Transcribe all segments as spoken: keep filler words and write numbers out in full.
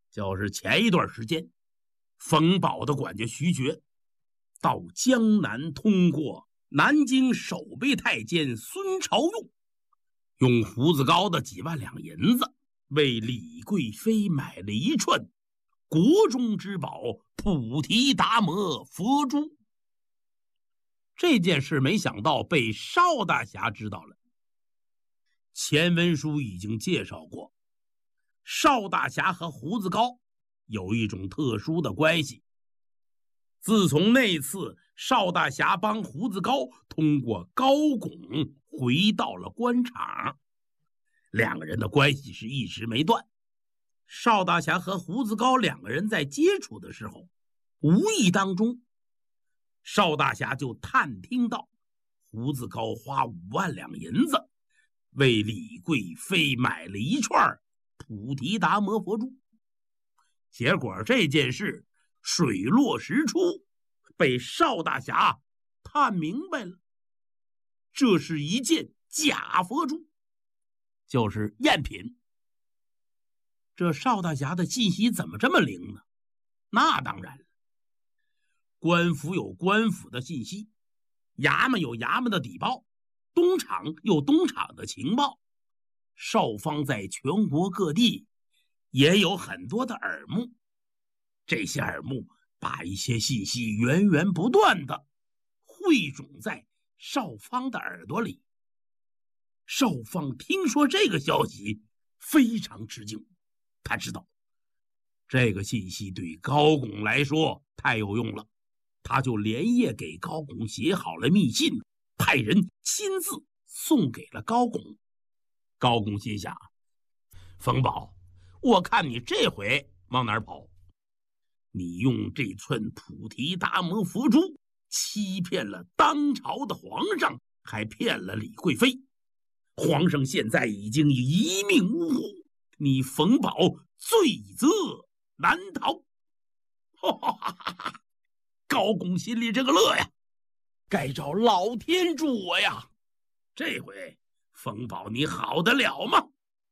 就是前一段时间，冯保的管家徐觉到江南，通过南京守备太监孙朝用，用胡子高的几万两银子为李贵妃买了一串国中之宝菩提达摩佛珠。这件事没想到被邵大侠知道了。前文书已经介绍过，邵大侠和胡子高有一种特殊的关系。自从那次邵大侠帮胡子高通过高拱回到了官场，两个人的关系是一直没断。邵大侠和胡子高两个人在接触的时候，无意当中邵大侠就探听到胡子高花五万两银子为李贵妃买了一串菩提达摩佛珠。结果这件事水落石出，被邵大侠探明白了，这是一件假佛珠，就是赝品。这邵大侠的信息怎么这么灵呢？那当然了，官府有官府的信息，衙门有衙门的底报，东厂有东厂的情报，邵方在全国各地也有很多的耳目，这些耳目把一些信息源源不断的汇总在邵方的耳朵里。邵方听说这个消息非常吃惊，他知道这个信息对高拱来说太有用了，他就连夜给高拱写好了密信，派人亲自送给了高拱。高拱心想，冯保，我看你这回往哪儿跑？你用这串菩提达摩佛珠欺骗了当朝的皇上，还骗了李贵妃。皇上现在已经一命呜呼，你冯保罪责难逃。哈哈哈哈！高拱心里这个乐呀，该找老天助我呀！这回冯保你好得了吗？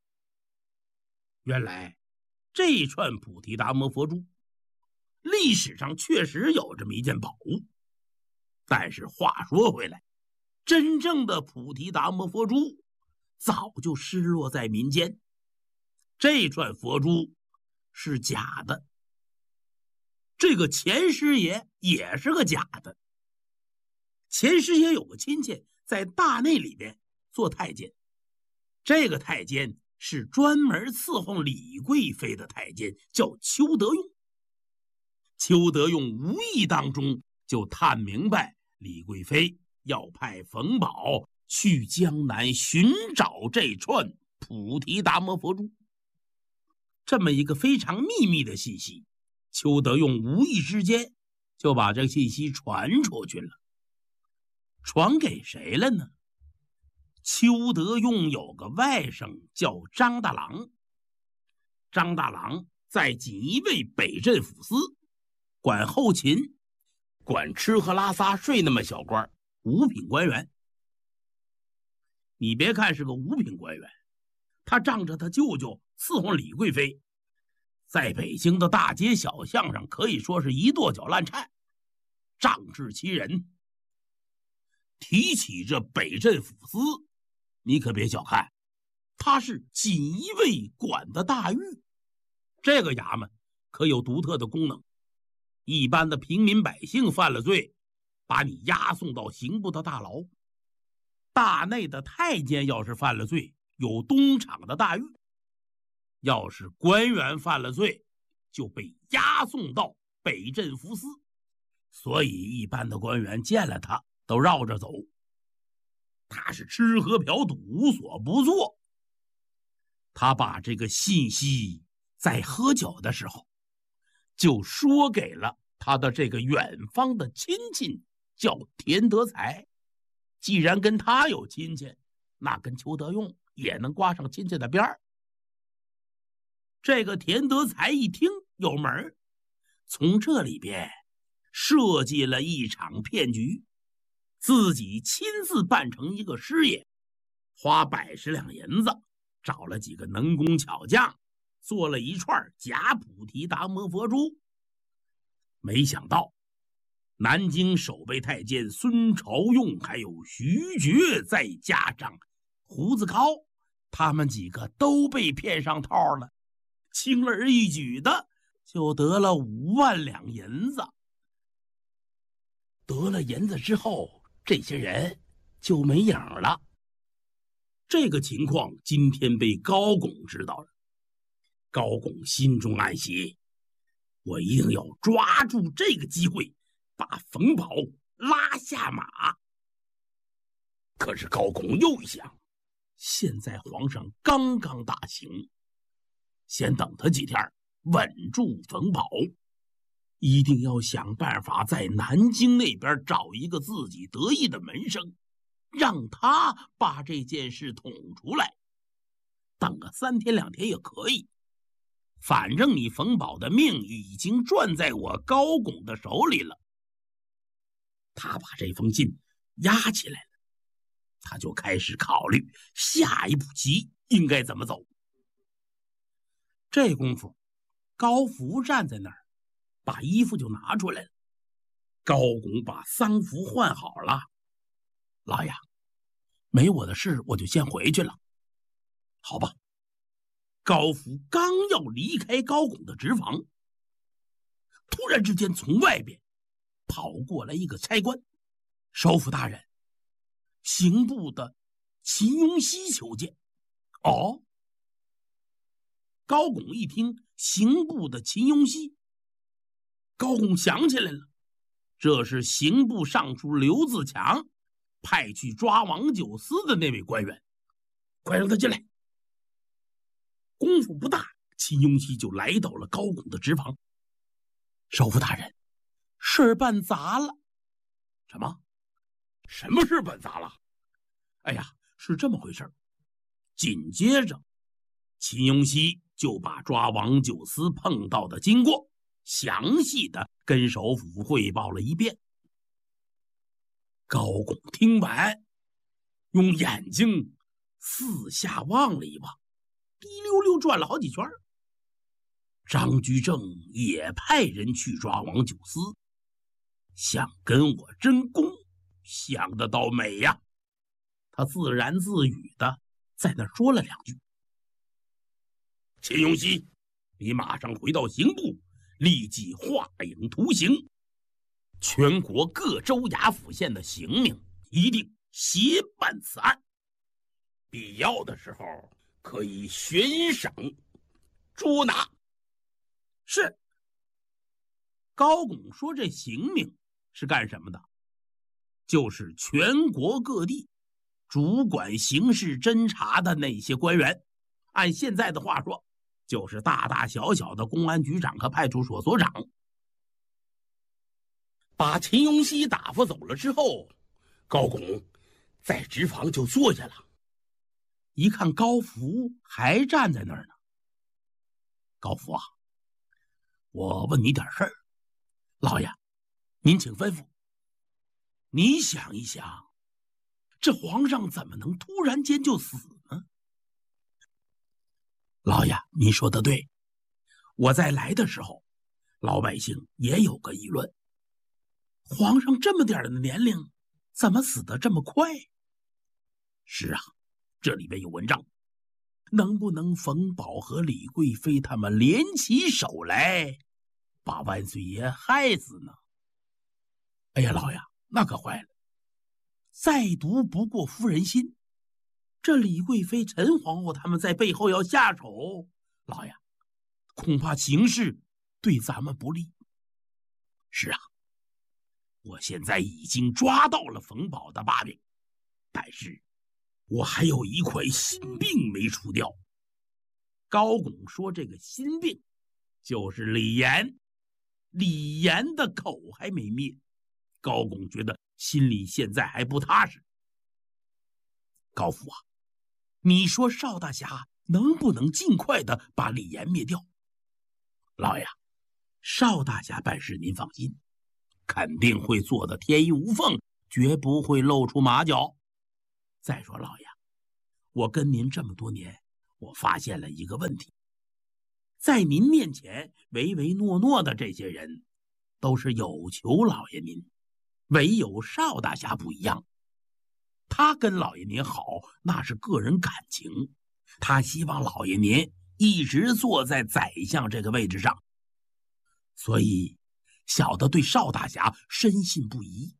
原来这串菩提达摩佛珠历史上确实有这么一件宝物，但是话说回来，真正的菩提达摩佛珠早就失落在民间，这串佛珠是假的，这个钱师爷也是个假的。钱师爷有个亲戚在大内里边做太监，这个太监是专门伺候李贵妃的太监，叫邱德用。邱德用无意当中就探明白李贵妃要派冯保去江南寻找这串菩提达摩佛珠，这么一个非常秘密的信息，邱德用无意之间就把这个信息传出去了。传给谁了呢？邱德用有个外甥叫张大郎，张大郎在锦衣卫北镇抚司，管后勤，管吃喝拉撒睡那么小官，五品官员。你别看是个五品官员，他仗着他舅舅伺候李贵妃，在北京的大街小巷上可以说是一跺脚乱颤，仗势欺人。提起这北镇抚司，你可别小看，他是锦衣卫管的大狱，这个衙门可有独特的功能。一般的平民百姓犯了罪，把你押送到刑部的大牢；大内的太监要是犯了罪，有东厂的大狱；要是官员犯了罪，就被押送到北镇抚司。所以一般的官员见了他都绕着走，他是吃喝嫖赌无所不做。他把这个信息在喝酒的时候就说给了他的这个远方的亲戚，叫田德才。既然跟他有亲戚，那跟邱德用也能挂上亲戚的边儿。这个田德才一听有门，从这里边设计了一场骗局，自己亲自扮成一个师爷，花百十两银子找了几个能工巧匠， 做了一串假菩提达摩佛珠。没想到南京守备太监孙朝用还有徐觉，再加上胡子高，他们几个都被骗上套了，轻而易举的就得了五万两银子。得了银子之后，这些人就没影了。这个情况今天被高拱知道了，高拱心中暗喜，我一定要抓住这个机会，把冯保拉下马。可是高拱又一想，现在皇上刚刚大行，先等他几天，稳住冯保，一定要想办法在南京那边找一个自己得意的门生，让他把这件事捅出来。等个三天两天也可以，反正你冯保的命已经攥在我高拱的手里了。他把这封信压起来了，他就开始考虑下一步棋应该怎么走。这功夫，高福站在那儿，把衣服就拿出来了。高拱把丧服换好了，老爷，没我的事，我就先回去了。好吧。高福刚要离开高拱的职房，突然之间从外边跑过来一个差官，首府大人，刑部的秦庸熙求见。哦，高拱一听刑部的秦庸熙，高拱想起来了，这是刑部尚书刘自强派去抓王九思的那位官员，快让他进来。功夫不大，秦庸熙就来到了高拱的职房。首府大人，事儿办砸了。什么？什么事办砸了？哎呀，是这么回事。紧接着，秦庸熙就把抓王九思碰到的经过详细的跟首府汇报了一遍。高拱听完，用眼睛四下望了一望，滴溜溜转了好几圈。张居正也派人去抓王九思，想跟我争功，想得倒美呀！他自言自语的在那说了两句。秦庸熙，你马上回到刑部，立即画影图形，全国各州衙府县的刑名一定协办此案，必要的时候可以悬赏捉拿。是。高拱说这刑名是干什么的？就是全国各地主管刑事侦查的那些官员，按现在的话说，就是大大小小的公安局长和派出所所长。把秦庸熙打发走了之后，高拱在职房就坐下了。一看高福还站在那儿呢。高福啊，我问你点事儿。老爷，您请吩咐。你想一想，这皇上怎么能突然间就死呢？老爷，您说的对。我在来的时候，老百姓也有个议论，皇上这么点的年龄，怎么死得这么快？是啊，这里边有文章，能不能冯保和李贵妃他们联起手来，把万岁爷害死呢？哎呀，老爷，那可坏了，再毒不过夫人心。这李贵妃、陈皇后他们在背后要下手，老爷，恐怕形势对咱们不利。是啊，我现在已经抓到了冯保的把柄，但是我还有一块心病没除掉。高拱说这个心病就是李严，李严的口还没灭。高拱觉得心里现在还不踏实。高福啊，你说邵大侠能不能尽快的把李严灭掉？老爷，邵大侠办事您放心，肯定会做得天衣无缝，绝不会露出马脚。再说老爷，我跟您这么多年，我发现了一个问题， 在您面前唯唯诺诺的这些人，都是有求老爷您，唯有邵大侠不一样。他跟老爷您好，那是个人感情，他希望老爷您一直坐在宰相这个位置上，所以小的对邵大侠深信不疑。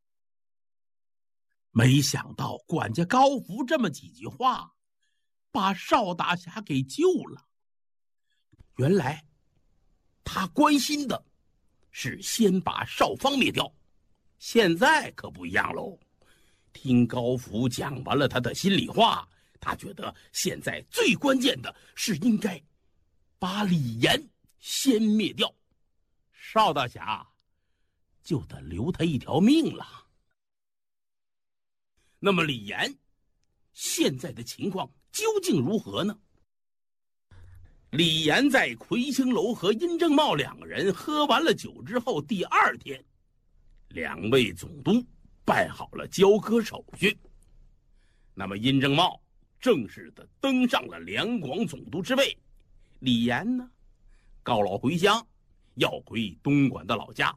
没想到管家高福这么几句话，把邵大侠给救了。原来他关心的是先把邵芳灭掉，现在可不一样喽。听高福讲完了他的心里话，他觉得现在最关键的是应该把李岩先灭掉，邵大侠就得留他一条命了。那么李岩现在的情况究竟如何呢？李岩在魁星楼和殷正茂两个人喝完了酒之后，第二天，两位总督办好了交割手续。那么殷正茂正式的登上了两广总督之位，李岩呢，告老回乡，要回东莞的老家。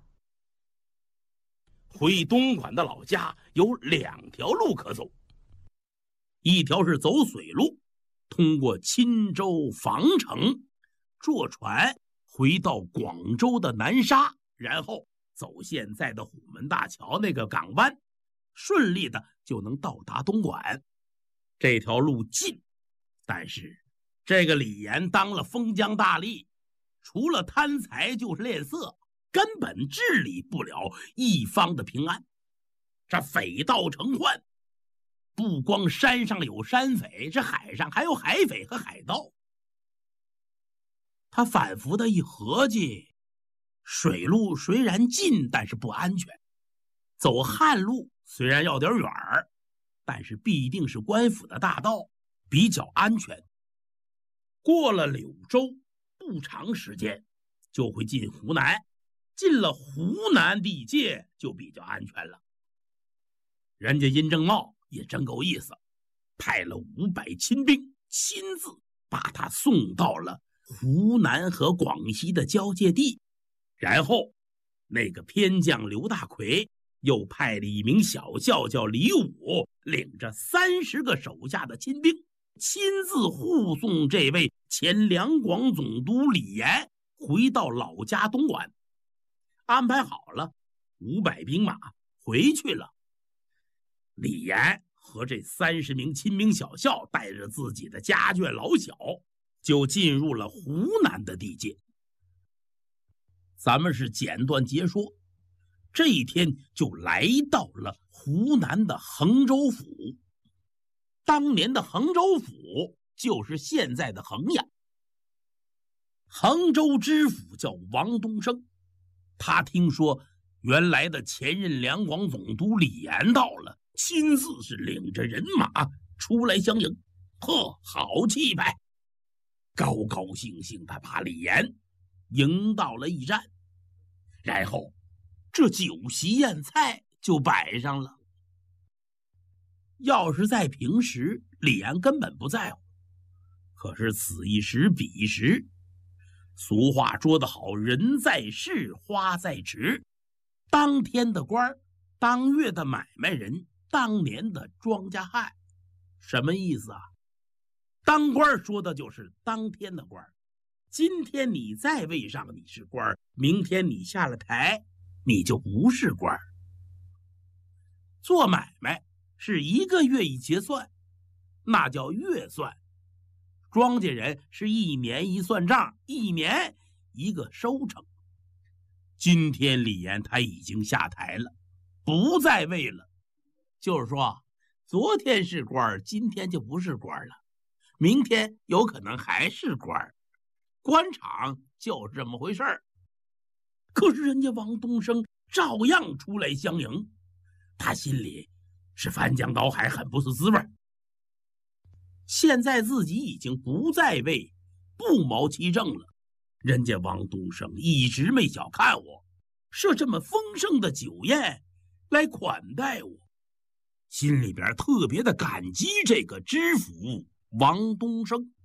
回东莞的老家有两条路可走，一条是走水路，通过钦州防城，坐船回到广州的南沙，然后走现在的虎门大桥那个港湾，顺利的就能到达东莞。这条路近，但是这个李岩当了封疆大吏，除了贪财就是吝啬，根本治理不了一方的平安。这匪盗成患，不光山上有山匪，这海上还有海匪和海盗。他反复的一合计，水路虽然近，但是不安全；走旱路虽然要点远儿，但是必定是官府的大道，比较安全。过了柳州，不长时间就会进湖南，进了湖南地界就比较安全了。人家殷正茂也真够意思，派了五百亲兵，亲自把他送到了湖南和广西的交界地。然后那个偏将刘大奎又派了一名小校叫李武，领着三十个手下的亲兵，亲自护送这位前两广总督李岩回到老家东莞。安排好了，五百兵马回去了。李岩和这三十名亲兵小校带着自己的家眷老小，就进入了湖南的地界。咱们是简短截说，这一天就来到了湖南的衡州府。当年的衡州府就是现在的衡阳。衡州知府叫王东升，他听说原来的前任两广总督李岩到了，亲自是领着人马出来相迎。呵，好气派！高高兴兴的把李岩迎到了驿站，然后这酒席宴菜就摆上了。要是在平时，李岩根本不在乎，可是此一时彼一时，俗话说得好，人在世花在池。当天的官，当月的买卖人，当年的庄稼汉。什么意思啊？当官说的就是当天的官，今天你在位上你是官，明天你下了台你就不是官。做买卖是一个月一结算，那叫月算；庄稼人是一年一算账，一年一个收成。今天李岩他已经下台了，不在位了，就是说昨天是官，今天就不是官了，明天有可能还是官。官场就是这么回事儿。可是人家王东升照样出来相迎，他心里是翻江倒海，很不是滋味。现在自己已经不在位，不谋其政了，人家王东升一直没小看我，设这么丰盛的酒宴来款待我，心里边特别的感激这个知府王东升。